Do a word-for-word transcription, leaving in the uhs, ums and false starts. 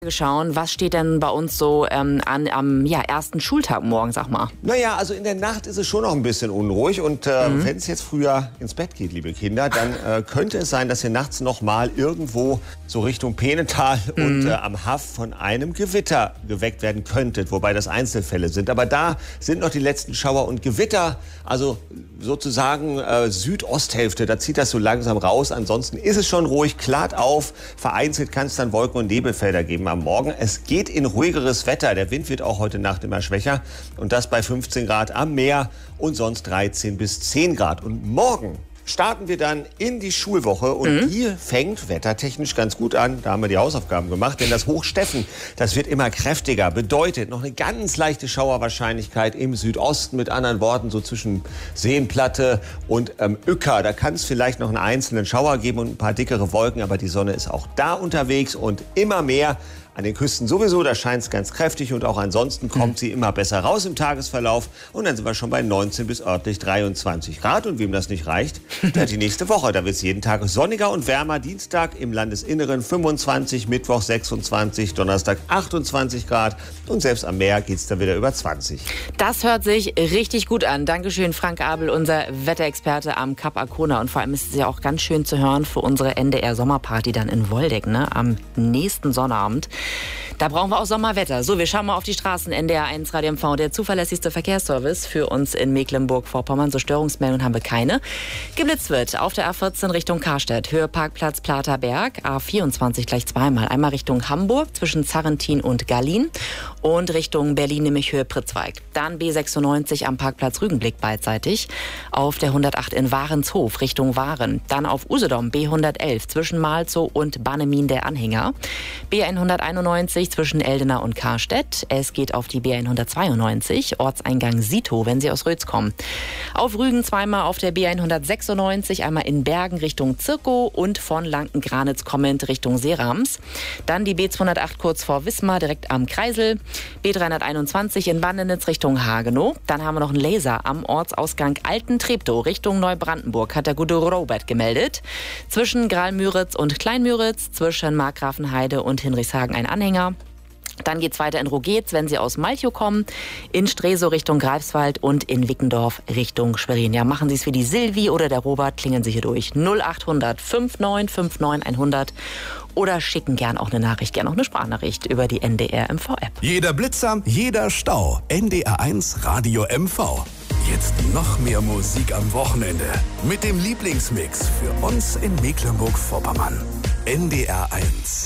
Schauen, was steht denn bei uns so ähm, an am ja, ersten Schultag morgen, sag mal? Naja, also in der Nacht ist es schon noch ein bisschen unruhig und äh, mhm. wenn es jetzt früher ins Bett geht, liebe Kinder, dann äh, könnte es sein, dass ihr nachts noch mal irgendwo so Richtung Penetal mhm. und äh, am Haff von einem Gewitter geweckt werden könntet, wobei das Einzelfälle sind. Aber da sind noch die letzten Schauer und Gewitter, also sozusagen äh, Südosthälfte, da zieht das so langsam raus. Ansonsten ist es schon ruhig, klart auf, vereinzelt kann es dann Wolken- und Nebelfelder geben am Morgen. Es geht in ruhigeres Wetter. Der Wind wird auch heute Nacht immer schwächer. Und das bei fünfzehn Grad am Meer und sonst dreizehn bis zehn Grad. Und morgen starten wir dann in die Schulwoche. Und mhm. die fängt wettertechnisch ganz gut an. Da haben wir die Hausaufgaben gemacht. Denn das Hochsteffen, das wird immer kräftiger. Bedeutet noch eine ganz leichte Schauerwahrscheinlichkeit im Südosten. Mit anderen Worten so zwischen Seenplatte und ähm, Uecker. Da kann es vielleicht noch einen einzelnen Schauer geben und ein paar dickere Wolken. Aber die Sonne ist auch da unterwegs und immer mehr. An den Küsten sowieso, da scheint es ganz kräftig und auch ansonsten kommt sie immer besser raus im Tagesverlauf. Und dann sind wir schon bei neunzehn bis örtlich dreiundzwanzig Grad. Und wem das nicht reicht, der hat die nächste Woche. Da wird es jeden Tag sonniger und wärmer. Dienstag im Landesinneren fünfundzwanzig, Mittwoch sechsundzwanzig, Donnerstag achtundzwanzig Grad. Und selbst am Meer geht es dann wieder über zwanzig. Das hört sich richtig gut an. Dankeschön, Frank Abel, unser Wetterexperte am Kap Arkona. Und vor allem ist es ja auch ganz schön zu hören für unsere N D R-Sommerparty dann in Woldeck, ne? Am nächsten Sonnabend. Da brauchen wir auch Sommerwetter. So, wir schauen mal auf die Straßen. N D R eins Radio M V, der zuverlässigste Verkehrsservice für uns in Mecklenburg-Vorpommern. So Störungsmeldungen haben wir keine. Geblitzt wird auf der A vierzehn Richtung Karstedt, Höhe Parkplatz Platerberg, A vierundzwanzig gleich zweimal. Einmal Richtung Hamburg zwischen Zarrentin und Gallien und Richtung Berlin, nämlich Höhe Pritzweig. Dann B sechsundneunzig am Parkplatz Rügenblick beidseitig. Auf der hundertacht in Warenshof Richtung Waren. Dann auf Usedom B hundertelf zwischen Malzow und Bannemin der Anhänger. B hunderteinundneunzig zwischen Eldena und Karstedt. Es geht auf die B hundertzweiundneunzig, Ortseingang Sito, wenn Sie aus Rötz kommen. Auf Rügen zweimal auf der B hundertsechsundneunzig, einmal in Bergen Richtung Zirkow und von Lanken-Granitz kommend Richtung Seerams. Dann die B zweihundertacht kurz vor Wismar, direkt am Kreisel. B dreihunderteinundzwanzig in Bandenitz Richtung Hagenow. Dann haben wir noch einen Laser am Ortsausgang Alten-Treptow Richtung Neubrandenburg, hat der gute Robert gemeldet. Zwischen Graal-Müritz und Klein-Müritz, zwischen Markgrafenheide und Hinrichshagen ein Anhänger. Dann geht's weiter in Rogetz, wenn Sie aus Malchow kommen, in Stresow Richtung Greifswald und in Wickendorf Richtung Schwerin. Ja, machen Sie es wie die Silvi oder der Robert, klingeln Sie hier durch. null achthundert fünfundneunzig neunundfünfzig hundert oder schicken gern auch eine Nachricht, gern auch eine Sprachnachricht über die N D R M V-App. Jeder Blitzer, jeder Stau. N D R eins Radio M V. Jetzt noch mehr Musik am Wochenende. Mit dem Lieblingsmix für uns in Mecklenburg-Vorpommern. N D R eins.